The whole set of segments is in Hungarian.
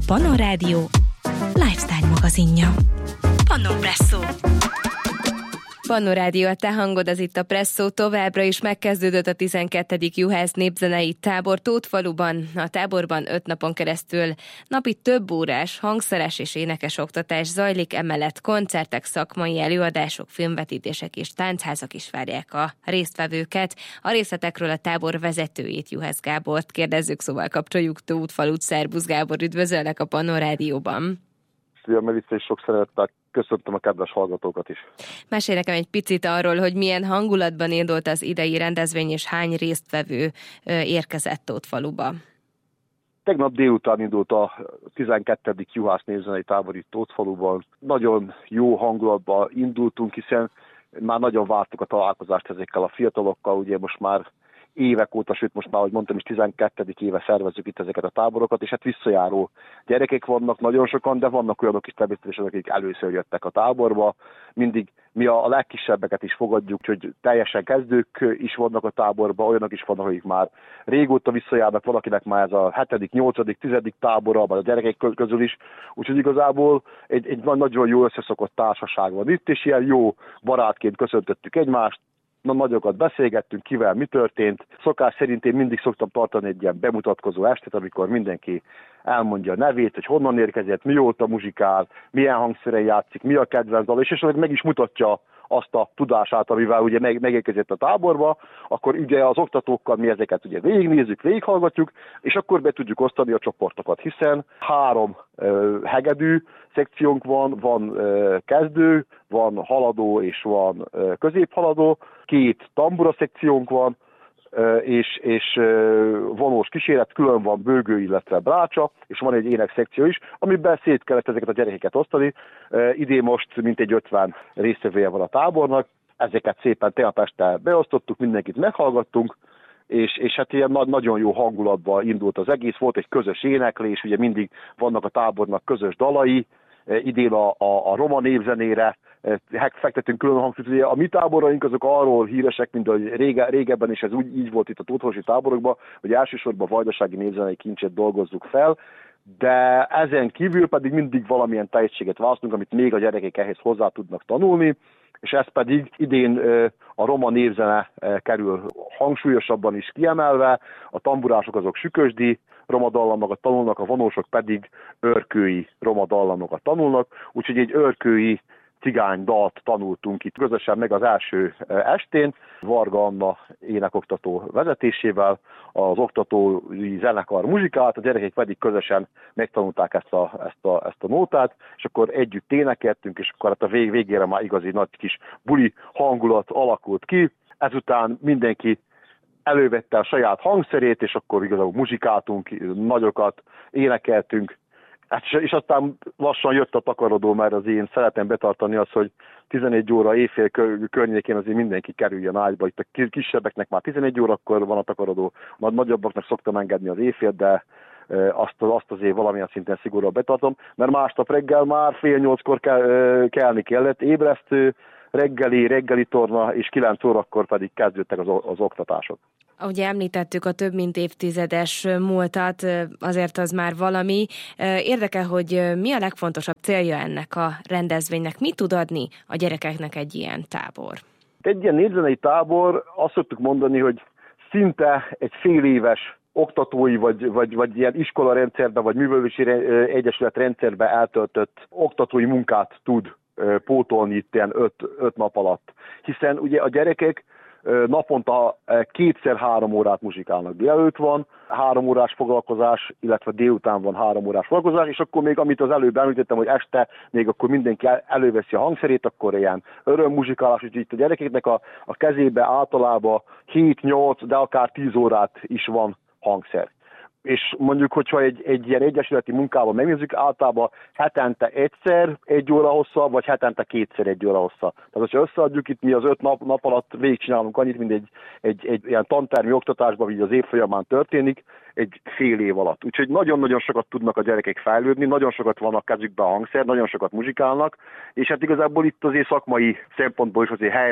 Pannon Rádió lifestyle magazinja. Pannon Presszó. Pannon Rádió, a te hangod, az itt a Presszó. Továbbra is megkezdődött a 12. Juhász népzenei tábor Tótfaluban. A táborban 5 napon keresztül napi több órás hangszeres és énekes oktatás zajlik, emellett koncertek, szakmai előadások, filmvetítések és táncházak is várják a résztvevőket. A részletekről a tábor vezetőjét, Juhász Gábort kérdezzük, szóval kapcsoljuk Tótfalut. Szerbusz Gábor, üdvözöllek a Pannon Rádióban. Szia Melissa, és sok szeretettel köszöntöm a kedves hallgatókat is. Mesélj nekem egy picit arról, hogy milyen hangulatban indult az idei rendezvény, és hány résztvevő érkezett Tótfaluba. Tegnap délután indult a 12. Juhász népzenei tábor itt Tótfaluban. Nagyon jó hangulatban indultunk, hiszen már nagyon vártuk a találkozást ezekkel a fiatalokkal, ugye most már évek óta, sőt most már, ahogy mondtam is, 12. éve szervezzük itt ezeket a táborokat, és hát visszajáró gyerekek vannak nagyon sokan, de vannak olyanok is természetesen, akik először jöttek a táborba. Mindig mi a legkisebbeket is fogadjuk, hogy teljesen kezdők is vannak a táborban, olyanok is vannak, akik már régóta visszajárnak, valakinek már ez a 7., 8., 10. tábora, vagy a gyerekek közül is. Úgyhogy igazából egy nagyon jó összeszokott társaság van itt, és ilyen jó barátként köszöntöttük egymást. Nagyokat beszélgettünk, kivel mi történt. Szokás szerint én mindig szoktam tartani egy ilyen bemutatkozó estét, amikor mindenki elmondja a nevét, hogy honnan érkezett, mióta muzsikál, milyen hangszeren játszik, mi a kedvenc dal, és meg is mutatja azt a tudását, amivel ugye megérkezett a táborba, akkor ugye az oktatókkal mi ezeket ugye végignézzük, végighallgatjuk, és akkor be tudjuk osztani a csoportokat, hiszen 3 hegedű szekciónk van kezdő, van haladó és van középhaladó, 2 tambura szekciónk van, és vonós kíséret, külön van bőgő, illetve brácsa, és van egy ének szekció is, amiben szét kellett ezeket a gyerekeket osztani. Idén most mintegy 50 résztvevője van a tábornak, ezeket szépen tegnap este beosztottuk, mindenkit meghallgattunk, és hát ilyen nagyon jó hangulatban indult az egész, volt egy közös éneklés, ugye mindig vannak a tábornak közös dalai, idén a roma népzenére fektetünk külön hangsúlyt. A mi táboraink azok arról híresek, mint ahogy régebben is ez így volt itt a tótfalusi táborokban, hogy elsősorban a vajdasági népzenei kincset dolgozzuk fel, de ezen kívül pedig mindig valamilyen tehetséget választunk, amit még a gyerekek ehhez hozzá tudnak tanulni, és ez pedig idén a roma névzene kerül hangsúlyosabban is kiemelve, a tamburások azok sükösdi roma dallamokat tanulnak, a vonósok pedig örkői roma dallamokat tanulnak, úgyhogy egy örkői cigány dalt tanultunk itt közösen meg az első estén, Varga Anna énekoktató vezetésével, az oktatói zenekar muzsikált, a gyerekek pedig közösen megtanulták ezt a nótát, és akkor együtt énekeltünk, és akkor hát a végére már igazi nagy kis buli hangulat alakult ki. Ezután mindenki elővette a saját hangszerét, és akkor igazából muzsikáltunk, nagyokat énekeltünk, és aztán lassan jött a takarodó, mert az én szeretem betartani azt, hogy 11 óra éjfél környékén azért mindenki kerüljön ágyba. Itt a kisebbeknek már 11 órakor van a takarodó, a nagyobbaknak szoktam engedni az éjfél, de azt azért valamilyen szinten szigorúan betartom, mert másnap reggel már 7:30-kor kelni kellett, ébresztő, reggeli torna, és 9 órakor pedig kezdődtek az oktatások. Ugye említettük a több mint évtizedes múltat, azért az már valami. Érdekel, hogy mi a legfontosabb célja ennek a rendezvénynek? Mit tud adni a gyerekeknek egy ilyen tábor? Egy ilyen népzenei tábor, azt szoktuk mondani, hogy szinte egy fél éves oktatói, vagy ilyen iskolarendszerben, vagy művelődési egyesület rendszerben eltöltött oktatói munkát tud pótolni itt ilyen 5 nap alatt. Hiszen ugye a gyerekek naponta 2-3 órát muzsikálnak. Délelőtt van 3 órás foglalkozás, illetve délután van 3 órás foglalkozás, és akkor még, amit az előbb említettem, hogy este még akkor mindenki előveszi a hangszerét, akkor ilyen örömmuzsikálás, úgyhogy itt a gyerekeknek a kezébe általában 7-8, de akár 10 órát is van hangszer. És mondjuk, hogyha egy ilyen egyesületi munkában megnézzük, általában hetente egyszer 1 óra hossza, vagy hetente 2-szer 1 óra hossza. Tehát, hogyha összeadjuk, itt mi az 5 nap alatt végigcsinálunk annyit, mint egy ilyen tantermi oktatásban, így az év folyamán történik, egy fél év alatt. Úgyhogy nagyon-nagyon sokat tudnak a gyerekek fejlődni, nagyon sokat van a kezükben a hangszer, nagyon sokat muzsikálnak, és hát igazából itt azért szakmai szempontból is azért helyre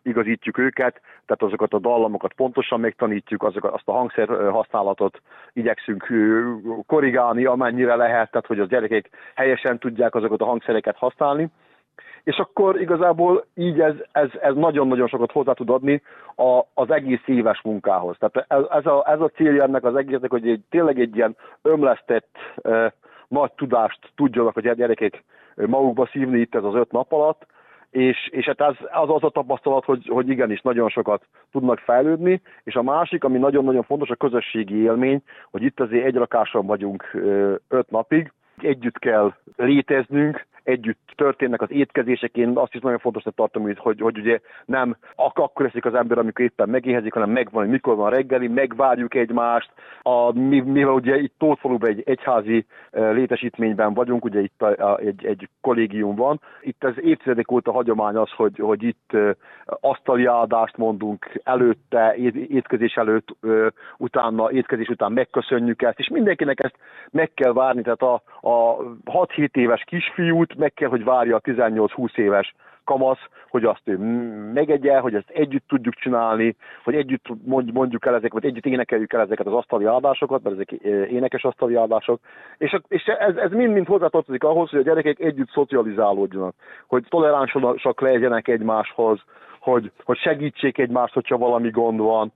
igazítjuk őket, tehát azokat a dallamokat pontosan megtanítjuk, azt a hangszer használatot igyekszünk korrigálni, amennyire lehet, tehát hogy a gyerekek helyesen tudják azokat a hangszereket használni. És akkor igazából így ez nagyon-nagyon sokat hozzá tud adni az egész éves munkához. Tehát ez a célja ennek az egésznek, hogy tényleg egy ilyen ömlesztett nagy tudást tudjanak a gyerekek magukba szívni itt ez az 5 nap alatt, és hát az a tapasztalat, hogy igenis nagyon sokat tudnak fejlődni, és a másik, ami nagyon-nagyon fontos, a közösségi élmény, hogy itt azért egy rakáson vagyunk 5 napig, együtt kell léteznünk, együtt történnek az étkezések. Én azt is nagyon fontosnak tartom, hogy ugye nem akkor eszik az ember, amikor éppen megéhezik, hanem megvan, hogy mikor van reggeli, megvárjuk egymást. Mivel ugye itt Tótfaluban egy egyházi létesítményben vagyunk, ugye itt egy kollégium van. Itt ez évtizedek óta hagyomány az, hogy itt asztali áldást mondunk előtte, étkezés előtt, utána, étkezés után megköszönjük ezt, és mindenkinek ezt meg kell várni, tehát a 6-7 éves kisfiút meg kell, hogy várja a 18-20 éves kamasz, hogy azt ő megegye, hogy ezt együtt tudjuk csinálni, hogy együtt mondjuk el ezeket, vagy együtt énekeljük el ezeket az asztali áldásokat, mert ezek énekes asztali áldások. És ez mind hozzátartozik ahhoz, hogy a gyerekek együtt szocializálódjanak, hogy toleránsak legyenek egymáshoz, hogy segítsék egymást, hogyha valami gond van,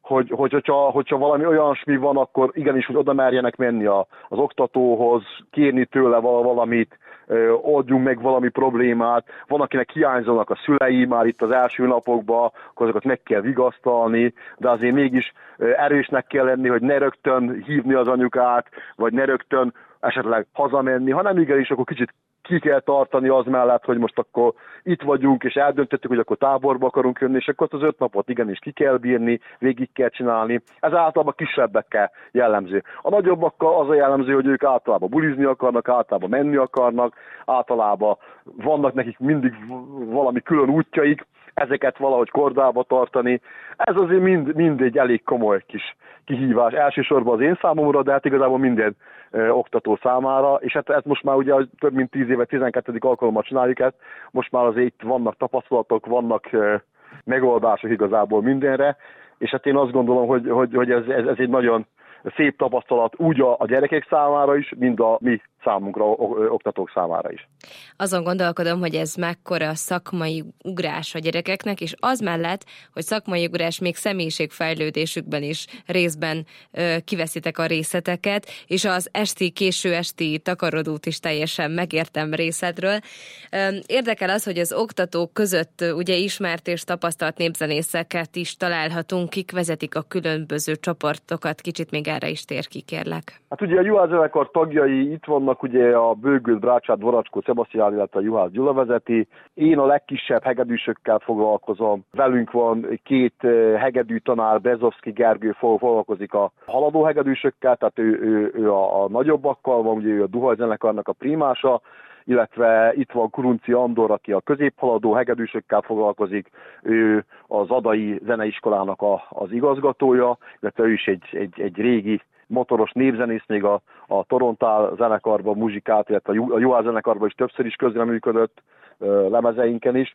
hogyha valami olyasmi van, akkor igenis, hogy oda merjenek menni az oktatóhoz, kérni tőle valamit, oldjunk meg valami problémát. Van, akinek hiányzanak a szülei már itt az első napokban, akkor azokat meg kell vigasztalni, de azért mégis erősnek kell lenni, hogy ne rögtön hívni az anyukát, vagy ne rögtön esetleg hazamenni, hanem igenis, akkor kicsit ki kell tartani az mellett, hogy most akkor itt vagyunk, és eldöntöttük, hogy akkor táborba akarunk jönni, és akkor azt az 5 napot igenis ki kell bírni, végig kell csinálni. Ez általában kisebbekkel jellemző. A nagyobbakkal az a jellemző, hogy ők általában bulizni akarnak, általában menni akarnak, általában vannak nekik mindig valami külön útjaik, ezeket valahogy kordába tartani. Ez azért mind egy elég komoly kis kihívás. Elsősorban az én számomra, de hát igazából minden oktató számára, és hát ez most már ugye több mint 10 éve, 12. alkalommal csináljuk ezt, most már azért itt vannak tapasztalatok, vannak megoldások igazából mindenre, és hát én azt gondolom, hogy ez egy nagyon szép tapasztalat úgy a gyerekek számára is, mint a mi számunkra, oktatók számára is. Azon gondolkodom, hogy ez mekkora szakmai ugrás a gyerekeknek, és az mellett, hogy szakmai ugrás még személyiségfejlődésükben is részben kiveszitek a részleteket, és az késő esti takarodót is teljesen megértem részletről. Érdekel az, hogy az oktatók között ugye ismert és tapasztalt népzenészeket is találhatunk, kik vezetik a különböző csoportokat, kicsit még erre is tér ki, kérlek. Hát ugye a Juhász zenekar tagjai itt vannak, ugye a Bőgőt, Brácsát, Voracskó, Sebastián, illetve a Juhász Gyula vezeti. Én a legkisebb hegedűsökkel foglalkozom. Velünk van 2 hegedű tanár, Bezovszki Gergő foglalkozik a haladó hegedűsökkel, tehát ő a nagyobbakkal van, ugye ő a Duhaj zenekarnak a primása, illetve itt van Kurunci Andor, aki a középhaladó hegedűsökkel foglalkozik, ő az Adai Zeneiskolának az igazgatója, illetve ő is egy régi motoros népzenész, még a Torontál zenekarban muzsikált, illetve a Juhász zenekarban is többször is közreműködött lemezeinken is,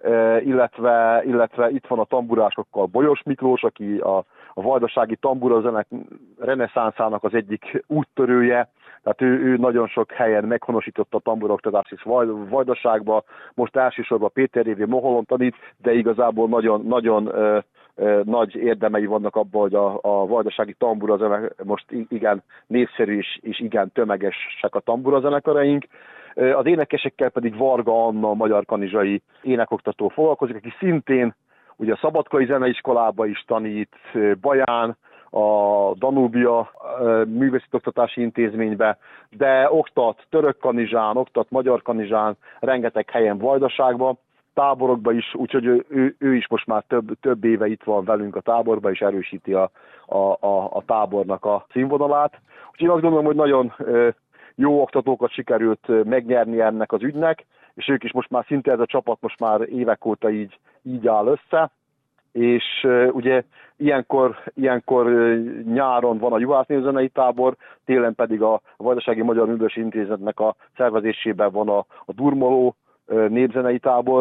illetve itt van a tamburásokkal Bolyos Miklós, aki a vajdasági tamburazenek reneszánszának az egyik úttörője, tehát ő nagyon sok helyen meghonosította a tamburoktatást is Vajdaságba, most elsősorban Péter Révé Moholon tanít, de igazából nagyon nagy érdemei vannak abban, hogy a vajdasági tamburazenek most igen népszerű és igen tömegesek a tamburazenekaraink. Az énekesekkel pedig Varga Anna, a magyar kanizsai énekoktató foglalkozik, aki szintén ugye a Szabadkai Zeneiskolába is tanít, Baján, a Danubia művészeti oktatási intézménybe, de oktat török kanizsán, oktat magyar kanizsán, rengeteg helyen Vajdaságban, táborokban is, úgyhogy ő is most már több éve itt van velünk a táborban, és erősíti a tábornak a színvonalát. Úgyhogy én azt gondolom, hogy nagyon jó oktatókat sikerült megnyerni ennek az ügynek, és ők is most már szinte ez a csapat most már évek óta így áll össze, és ugye ilyenkor nyáron van a Juhász népzenei tábor, télen pedig a Vajdasági Magyar Művelődési Intézetnek a szervezésében van a Durmoló népzenei tábor.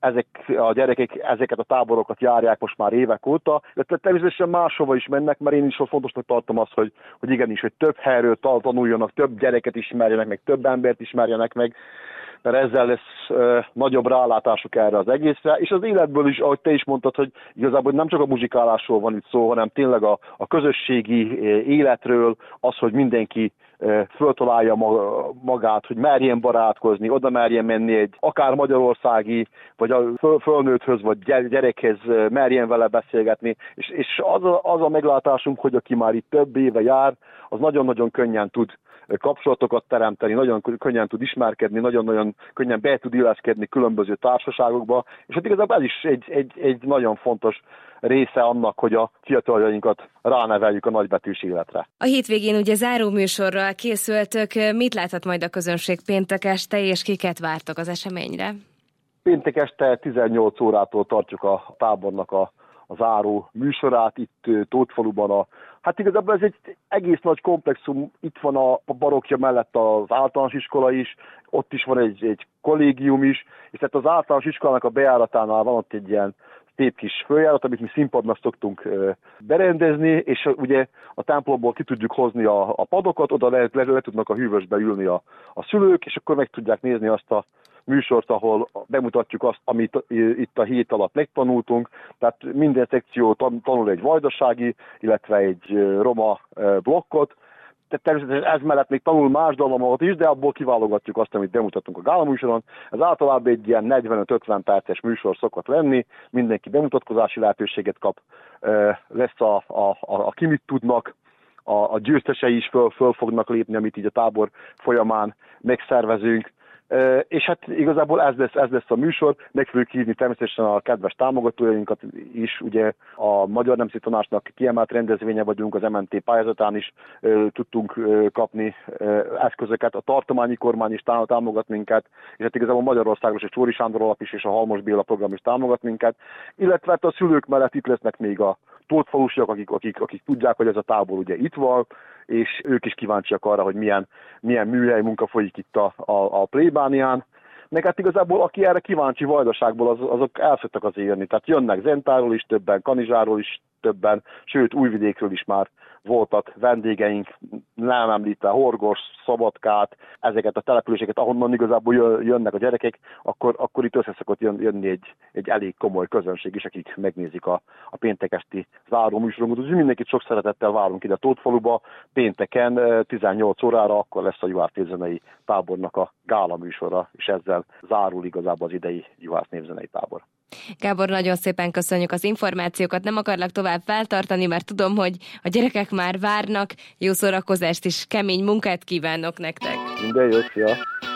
ezek a gyerekek ezeket a táborokat járják most már évek óta, de természetesen máshova is mennek, mert én is fontosnak tartom azt, hogy igenis, hogy több helyről tanuljanak, több gyereket ismerjenek meg, több embert ismerjenek meg, mert ezzel lesz nagyobb rálátásuk erre az egészre, és az életből is, ahogy te is mondtad, hogy igazából nem csak a muzsikálásról van itt szó, hanem tényleg a közösségi életről, az, hogy mindenki föltalálja magát, hogy merjen barátkozni, oda merjen menni egy akár magyarországi, vagy a fölnőtthöz, vagy gyerekhez merjen vele beszélgetni, és az a meglátásunk, hogy aki már itt több éve jár, az nagyon-nagyon könnyen tud kapcsolatokat teremteni, nagyon könnyen tud ismerkedni, nagyon-nagyon könnyen be tud illeszkedni különböző társaságokba, és hát igazából ez is egy nagyon fontos része annak, hogy a fiataljainkat ráneveljük a nagybetűs életre. A hétvégén ugye záró műsorral készültök, mit láthat majd a közönség péntek este, és kiket vártok az eseményre? Péntek este 18 órától tartjuk a tábornak a záró műsorát, itt Tótfaluban. Hát igazából ez egy egész nagy komplexum, itt van a barokja mellett az általános iskola is, ott is van egy kollégium is, és tehát az általános iskolának a bejáratánál van ott egy ilyen szép kis följárat, amit mi színpadnak szoktunk berendezni, és ugye a templomból ki tudjuk hozni a padokat, oda le tudnak a hűvösbe ülni a szülők, és akkor meg tudják nézni azt a műsort, ahol bemutatjuk azt, amit itt a hét alatt megtanultunk. Tehát minden szekció tanul egy vajdasági, illetve egy roma blokkot. Természetesen ez mellett még tanul más dalomokat is, de abból kiválogatjuk azt, amit bemutattunk a gálaműsoron. Ez általában egy ilyen 45-50 perces műsor szokott lenni, mindenki bemutatkozási lehetőséget kap, lesz a ki mit tudnak, a győztesei is föl fognak lépni, amit így a tábor folyamán megszervezünk. És hát igazából ez lesz a műsor, meg fogjuk hívni természetesen a kedves támogatójainkat is, ugye a Magyar Nemzeti Tanácsnak kiemelt rendezvénye vagyunk, az MNT pályázatán is tudtunk kapni eszközöket, a tartományi kormány is támogat minket, és hát igazából Magyarországos a Csóri Sándor alap is, és a Halmos Béla program is támogat minket, illetve hát a szülők mellett itt lesznek még a tótfalusiak, akik tudják, hogy ez a tábor ugye itt van, és ők is kíváncsiak arra, hogy milyen műhely munka folyik itt a plébánián. Meg hát igazából, aki erre kíváncsi Vajdaságból, azok el szoktak azért jönni. Tehát jönnek Zentáról is többen, Kanizsáról is többen, sőt Újvidékről is már voltak vendégeink, nem említve Horgos, Szabadkát, ezeket a településeket, ahonnan igazából jönnek a gyerekek, akkor itt össze szokott jönni egy elég komoly közönség is, akik megnézik a péntek esti záró műsorunkat. Úgyhogy mindenkit sok szeretettel várunk ide a Tótfaluba, pénteken 18 órára, akkor lesz a Juhász Népzenei Tábornak a gála műsora, és ezzel zárul igazából az idei Juhász Népzenei Tábor. Gábor, nagyon szépen köszönjük az információkat, nem akarlak tovább feltartani, mert tudom, hogy a gyerekek már várnak, jó szórakozást és kemény munkát kívánok nektek! Minden jót, szia!